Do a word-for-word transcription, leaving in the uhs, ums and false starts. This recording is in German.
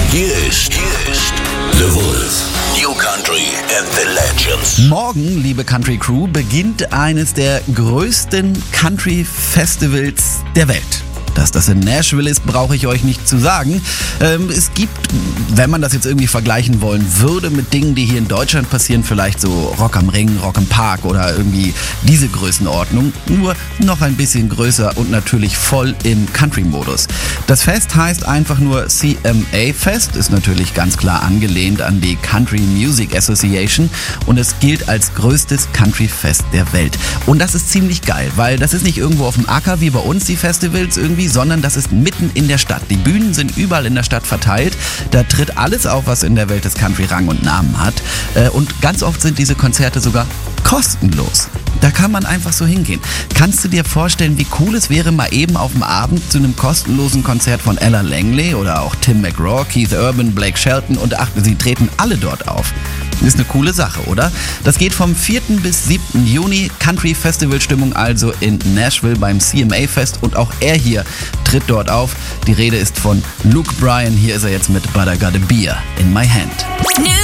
Hier ist, hier ist The Wolf. New Country and the Legends. Morgen, liebe Country Crew, beginnt eines der größten Country Festivals der Welt. Dass das in Nashville ist, brauche ich euch nicht zu sagen. Ähm, es gibt, wenn man das jetzt irgendwie vergleichen wollen würde mit Dingen, die hier in Deutschland passieren, vielleicht so Rock am Ring, Rock im Park oder irgendwie diese Größenordnung, nur noch ein bisschen größer und natürlich voll im Country-Modus. Das Fest heißt einfach nur C M A Fest, ist natürlich ganz klar angelehnt an die Country Music Association und es gilt als größtes Country-Fest der Welt. Und das ist ziemlich geil, weil das ist nicht irgendwo auf dem Acker wie bei uns die Festivals irgendwie, sondern das ist mitten in der Stadt. Die Bühnen sind überall in der Stadt verteilt. Da tritt alles auf, was in der Welt des Country Rang und Namen hat. Und ganz oft sind diese Konzerte sogar kostenlos. Da kann man einfach so hingehen. Kannst du dir vorstellen, wie cool es wäre, mal eben auf dem Abend zu einem kostenlosen Konzert von Ella Langley oder auch Tim McGraw, Keith Urban, Blake Shelton und ach, sie treten alle dort auf. Ist eine coole Sache, oder? Das geht vom vierten bis siebten Juni. Country Festival Stimmung also in Nashville beim C M A Fest und auch er hier tritt dort auf. Die Rede ist von Luke Bryan. Hier ist er jetzt mit But I Got a Beer in My Hand.